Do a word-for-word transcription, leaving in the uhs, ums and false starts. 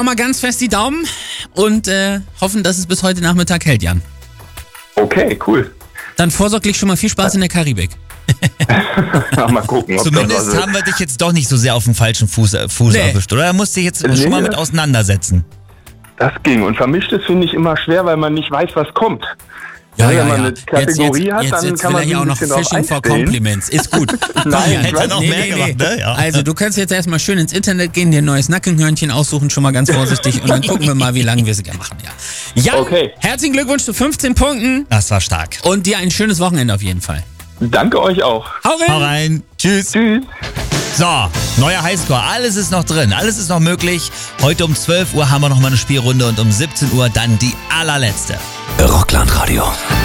mal ganz fest die Daumen und äh, hoffen, dass es bis heute Nachmittag hält, Jan. Okay, cool. Dann vorsorglich schon mal viel Spaß in der Karibik. Mal gucken. Ob Zumindest das was haben wir dich jetzt doch nicht so sehr auf dem falschen Fuß, äh, Fuß Nee. erwischt, oder? Da musst du dich jetzt Nee, schon mal mit das- auseinandersetzen. Das ging. Und Vermischtes finde ich immer schwer, weil man nicht weiß, was kommt. Ja, wenn ja, man ja. eine Jetzt, Kategorie jetzt, hat, jetzt, dann jetzt kann will man er sich ja auch ein noch bisschen drauf Fishing for einstellen. Compliments. Ist gut. Komm, Nein, Jan. ich weiß noch mehr gemacht, ne? Ja. Also du kannst jetzt erstmal schön ins Internet gehen, dir ein neues Nackenhörnchen aussuchen, schon mal ganz vorsichtig und dann gucken wir mal, wie lange wir es machen. Ja. Jan, Okay. herzlichen Glückwunsch zu fünfzehn Punkten Das war stark. und dir ein schönes Wochenende auf jeden Fall. Danke euch auch. Hau rein! Hau rein. Tschüss. Tschüss. So, neuer Highscore. Alles ist noch drin. Alles ist noch möglich. Heute um zwölf Uhr haben wir noch mal eine Spielrunde und um siebzehn Uhr dann die allerletzte. Rockland Radio.